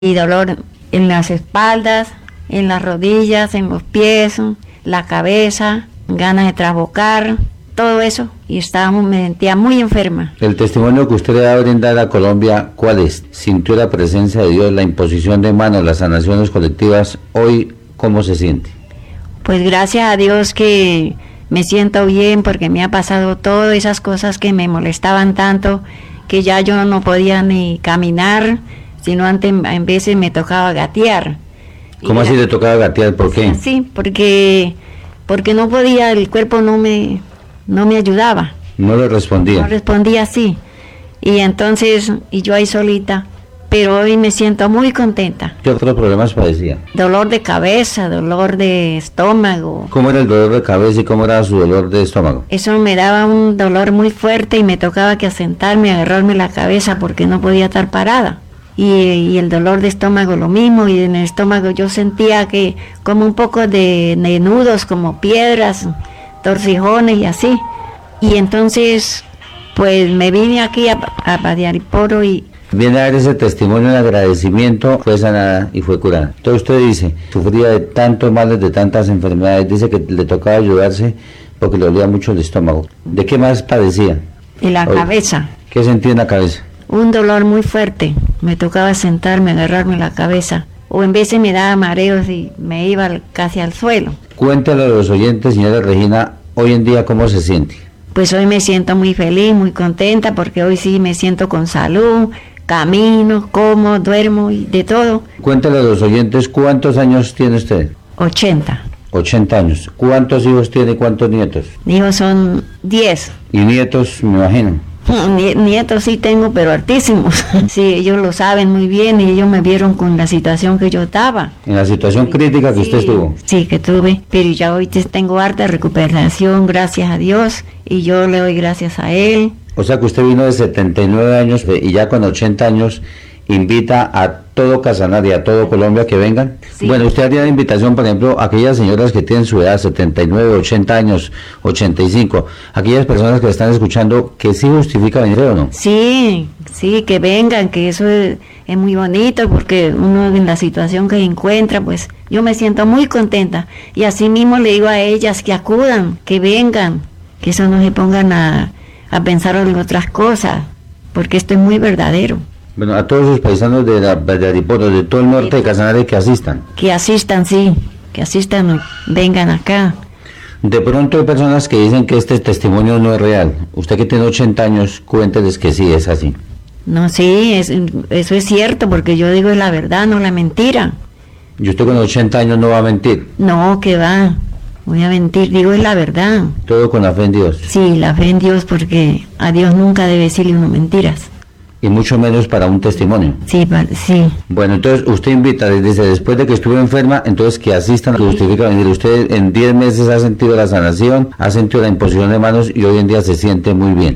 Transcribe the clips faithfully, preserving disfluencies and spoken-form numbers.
y dolor en las espaldas, en las rodillas, en los pies, la cabeza, ganas de trabocar, todo eso, y estábamos, me sentía muy enferma. El testimonio que usted le va a brindar a Colombia, ¿cuál es? ¿Sintió la presencia de Dios, la imposición de manos, las sanaciones colectivas? Hoy, ¿cómo se siente? Pues gracias a Dios que me siento bien, porque me ha pasado todas esas cosas que me molestaban tanto, que ya yo no podía ni caminar, sino antes en veces me tocaba gatear. ¿Cómo así le tocaba gatear? ¿Por qué? Sí, porque porque no podía, el cuerpo no me no me ayudaba. No le respondía. No respondía así. Y entonces, y yo ahí solita, pero hoy me siento muy contenta. ¿Qué otros problemas padecía? Dolor de cabeza, dolor de estómago. ¿Cómo era el dolor de cabeza y cómo era su dolor de estómago? Eso me daba un dolor muy fuerte y me tocaba que sentarme, agarrarme la cabeza porque no podía estar parada. Y, y el dolor de estómago lo mismo, y en el estómago yo sentía que como un poco de, de nudos, como piedras, torcijones y así. Y entonces pues me vine aquí a, a Padiariporo y... Viene a dar ese testimonio de agradecimiento, fue sanada y fue curada. Entonces usted dice, sufría de tantos males, de tantas enfermedades, dice que le tocaba ayudarse porque le dolía mucho el estómago. ¿De qué más padecía? En la Oye, cabeza. ¿qué sentía en la cabeza? Un dolor muy fuerte, me tocaba sentarme, agarrarme la cabeza, o en veces me daba mareos y me iba al, casi al suelo. Cuéntale a los oyentes, señora Regina, hoy en día cómo se siente. Pues hoy me siento muy feliz, muy contenta, porque hoy sí me siento con salud, camino, como, duermo y de todo. Cuéntale a los oyentes, ¿cuántos años tiene usted? ochenta. ochenta años. ¿Cuántos hijos tiene y cuántos nietos? Hijos son diez. Y nietos, me imagino. Nietos sí tengo, pero hartísimos. Sí, ellos lo saben muy bien y ellos me vieron con la situación que yo estaba. En la situación crítica que sí, usted estuvo. Sí, que tuve, pero ya hoy tengo harta recuperación, gracias a Dios, y yo le doy gracias a Él. O sea que usted vino de setenta y nueve años y ya con ochenta años invita a todo Casanare y a todo Colombia que vengan. Sí. Bueno, usted haría la invitación, por ejemplo, a aquellas señoras que tienen su edad, setenta y nueve, ochenta años, ochenta y cinco, aquellas personas que están escuchando, que sí justifica venir o no. Sí, sí, que vengan, que eso es, es muy bonito, porque uno en la situación que encuentra, pues yo me siento muy contenta, y así mismo le digo a ellas que acudan, que vengan, que eso no se pongan a, a pensar en otras cosas, porque esto es muy verdadero. Bueno, a todos los paisanos de la Padiariporo, de todo el norte de Casanare, que asistan. Que asistan, sí, que asistan, vengan acá. De pronto hay personas que dicen que este testimonio no es real. Usted que tiene ochenta años, cuénteles que sí es así. No, sí, es, eso es cierto, porque yo digo la verdad, no la mentira. ¿Y usted con ochenta años no va a mentir? No, que va, voy a mentir, digo es la verdad. Todo con la fe en Dios. Sí, la fe en Dios, porque a Dios nunca debe decirle uno mentiras. Y mucho menos para un testimonio. Sí, sí. Bueno, entonces usted invita, dice, después de que estuvo enferma, entonces que asistan, que justifica venir. Usted en diez meses ha sentido la sanación, ha sentido la imposición de manos y hoy en día se siente muy bien.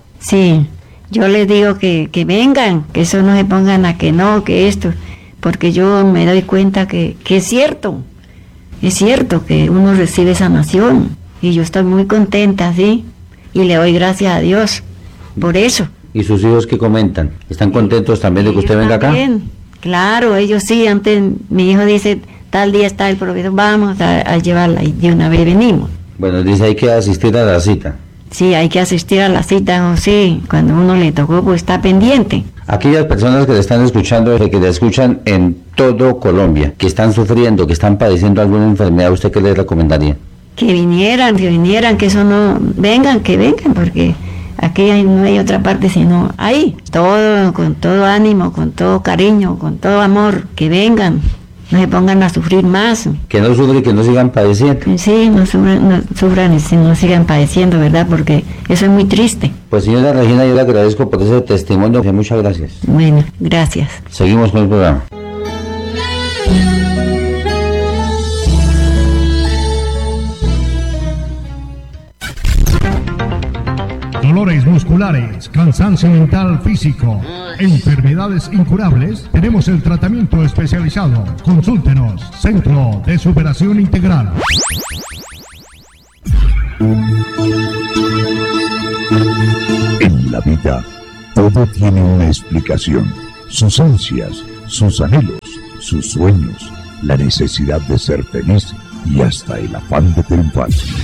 Sí, yo les digo que, que vengan, que eso no se pongan a que no, que esto, porque yo me doy cuenta que, que es cierto, es cierto que uno recibe sanación y yo estoy muy contenta, ¿sí? Y le doy gracias a Dios por eso. ¿Y sus hijos qué comentan? ¿Están contentos también de que usted venga acá? También, claro, ellos sí. Antes mi hijo dice, tal día está el profesor, vamos a, a llevarla, y de una vez venimos. Bueno, dice, hay que asistir a la cita. Sí, hay que asistir a la cita, o sí, cuando uno le tocó, pues está pendiente. Aquellas personas que le están escuchando, que le escuchan en todo Colombia, que están sufriendo, que están padeciendo alguna enfermedad, ¿usted qué les recomendaría? Que vinieran, que vinieran, que eso no, vengan, que vengan, porque... Aquí no hay otra parte sino ahí, todo, con todo ánimo, con todo cariño, con todo amor, que vengan, no se pongan a sufrir más. Que no sufran y que no sigan padeciendo. Sí, no sufran, no sufran y no sigan padeciendo, ¿verdad? Porque eso es muy triste. Pues señora Regina, yo le agradezco por ese testimonio, muchas gracias. Bueno, gracias. Seguimos con el programa. Dolores musculares, cansancio mental físico, enfermedades incurables, tenemos el tratamiento especializado. Consúltenos, Centro de Superación Integral. En la vida, todo tiene una explicación. Sus ansias, sus anhelos, sus sueños, la necesidad de ser feliz y hasta el afán de triunfar.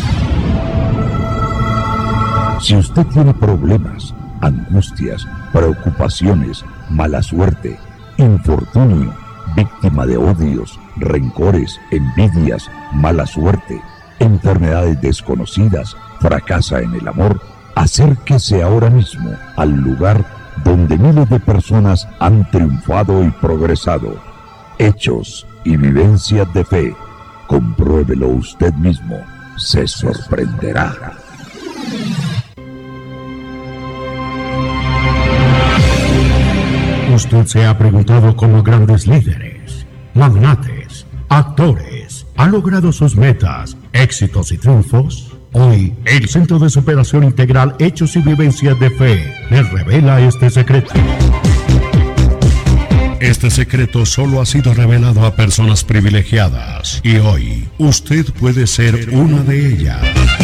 Si usted tiene problemas, angustias, preocupaciones, mala suerte, infortunio, víctima de odios, rencores, envidias, mala suerte, enfermedades desconocidas, fracasa en el amor, acérquese ahora mismo al lugar donde miles de personas han triunfado y progresado. Hechos y vivencias de fe. Compruébelo usted mismo. Se sorprenderá. Usted se ha preguntado cómo grandes líderes, magnates, actores han logrado sus metas, éxitos y triunfos. Hoy, el Centro de Superación Integral Hechos y Vivencias de Fe les revela este secreto. Este secreto solo ha sido revelado a personas privilegiadas y hoy usted puede ser una de ellas.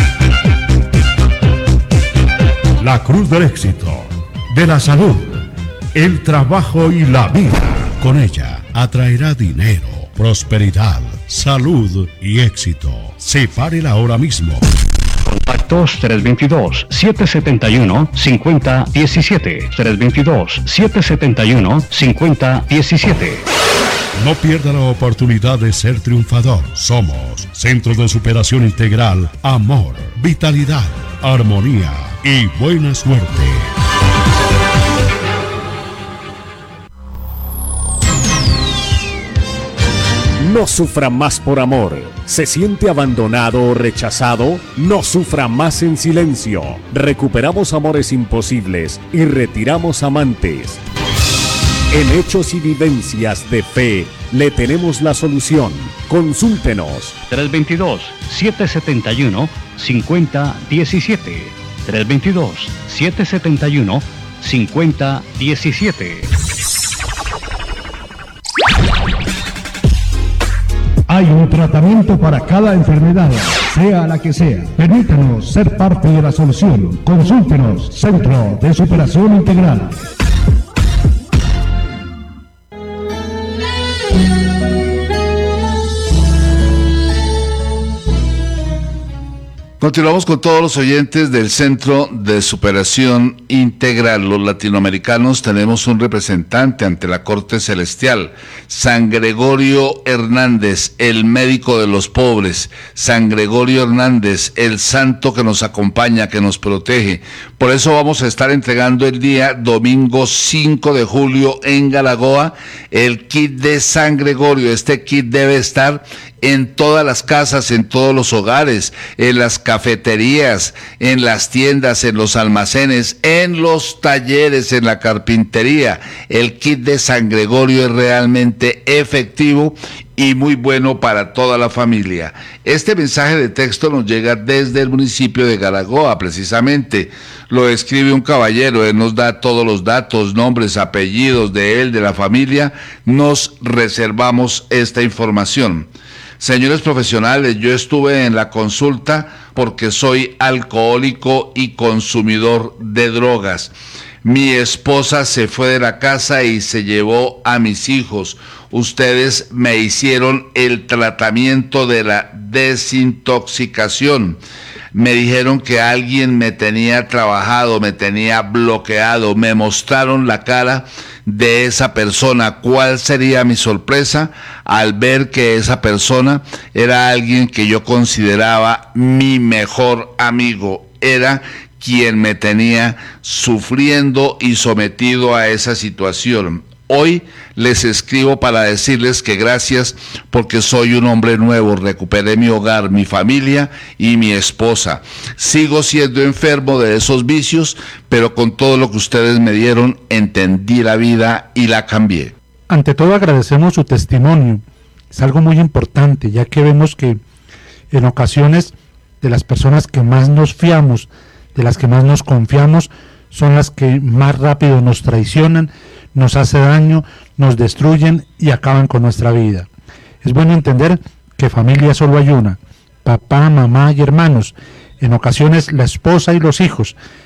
La cruz del éxito, de la salud, el trabajo y la vida. Con ella atraerá dinero, prosperidad, salud y éxito. Sepárela ahora mismo. Contactos tres dos dos, siete siete uno, cinco cero uno siete, tres dos dos, siete siete uno, cinco cero uno siete. No pierda la oportunidad de ser triunfador. Somos Centro de Superación Integral, Amor, Vitalidad, Armonía y Buena Suerte. No sufra más por amor. ¿Se siente abandonado o rechazado? No sufra más en silencio. Recuperamos amores imposibles y retiramos amantes. En Hechos y Vivencias de Fe le tenemos la solución. Consúltenos. tres dos dos, siete siete uno, cinco cero uno siete. tres dos dos, siete siete uno, cinco cero uno siete. Hay un tratamiento para cada enfermedad, sea la que sea. Permítanos ser parte de la solución. Consúltenos, Centro de Superación Integral. Continuamos con todos los oyentes del Centro de Superación Integral. Los latinoamericanos tenemos un representante ante la Corte Celestial, San Gregorio Hernández, el médico de los pobres. San Gregorio Hernández, el santo que nos acompaña, que nos protege. Por eso vamos a estar entregando el día domingo cinco de julio en Galagoa el kit de San Gregorio. Este kit debe estar en todas las casas, en todos los hogares, en las cafeterías, en las tiendas, en los almacenes, en los talleres, en la carpintería. El kit de San Gregorio es realmente efectivo y muy bueno para toda la familia. Este mensaje de texto nos llega desde el municipio de Galagoa, precisamente. Lo escribe un caballero, él nos da todos los datos, nombres, apellidos de él, de la familia. Nos reservamos esta información. Señores profesionales, yo estuve en la consulta porque soy alcohólico y consumidor de drogas. Mi esposa se fue de la casa y se llevó a mis hijos. Ustedes me hicieron el tratamiento de la desintoxicación. Me dijeron que alguien me tenía trabajado, me tenía bloqueado. Me mostraron la cara de esa persona. ¿Cuál sería mi sorpresa al ver que esa persona era alguien que yo consideraba mi mejor amigo? Era quien me tenía sufriendo y sometido a esa situación. Hoy les escribo para decirles que gracias porque soy un hombre nuevo, recuperé mi hogar, mi familia y mi esposa. Sigo siendo enfermo de esos vicios, pero con todo lo que ustedes me dieron, entendí la vida y la cambié. Ante todo agradecemos su testimonio. Es algo muy importante, ya que vemos que en ocasiones de las personas que más nos fiamos, de las que más nos confiamos, son las que más rápido nos traicionan, nos hace daño, nos destruyen y acaban con nuestra vida. Es bueno entender que familia solo hay una, papá, mamá y hermanos, en ocasiones la esposa y los hijos,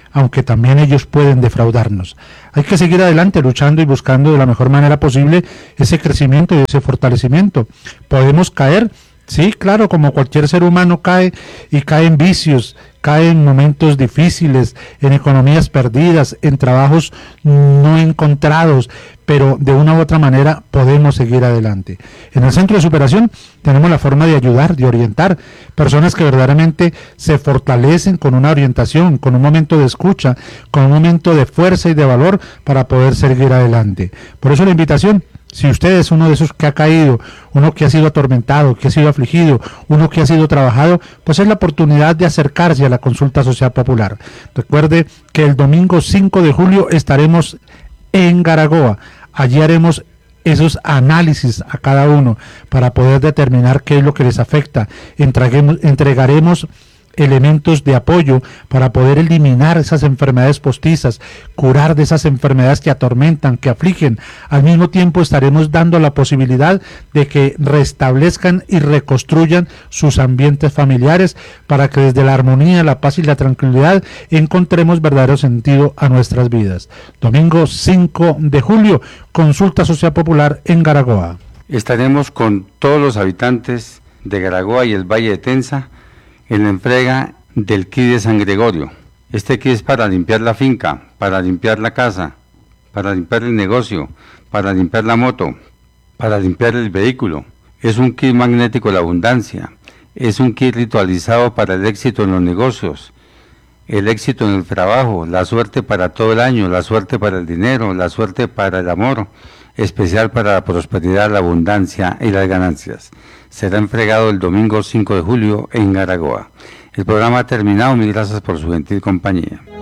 aunque también ellos pueden defraudarnos. Hay que seguir adelante luchando y buscando de la mejor manera posible ese crecimiento y ese fortalecimiento. Podemos caer, sí, claro, como cualquier ser humano cae, y cae en vicios, cae en momentos difíciles, en economías perdidas, en trabajos no encontrados, pero de una u otra manera podemos seguir adelante. En el Centro de Superación tenemos la forma de ayudar, de orientar, personas que verdaderamente se fortalecen con una orientación, con un momento de escucha, con un momento de fuerza y de valor para poder seguir adelante. Por eso la invitación: si usted es uno de esos que ha caído, uno que ha sido atormentado, que ha sido afligido, uno que ha sido trabajado, pues es la oportunidad de acercarse a la consulta social popular. Recuerde que el domingo cinco de julio estaremos en Garagoa. Allí haremos esos análisis a cada uno para poder determinar qué es lo que les afecta. Entreguemos, entregaremos elementos de apoyo para poder eliminar esas enfermedades postizas, curar de esas enfermedades que atormentan, que afligen. Al mismo tiempo estaremos dando la posibilidad de que restablezcan y reconstruyan sus ambientes familiares para que desde la armonía, la paz y la tranquilidad encontremos verdadero sentido a nuestras vidas. Domingo cinco de julio, consulta social popular en Garagoa. Estaremos con todos los habitantes de Garagoa y el Valle de Tensa en la entrega del kit de San Gregorio. Este kit es para limpiar la finca, para limpiar la casa, para limpiar el negocio, para limpiar la moto, para limpiar el vehículo. Es un kit magnético de la abundancia, es un kit ritualizado para el éxito en los negocios, el éxito en el trabajo, la suerte para todo el año, la suerte para el dinero, la suerte para el amor, especial para la prosperidad, la abundancia y las ganancias. Será entregado el domingo cinco de julio en Garagoa. El programa ha terminado, mil gracias por su gentil compañía.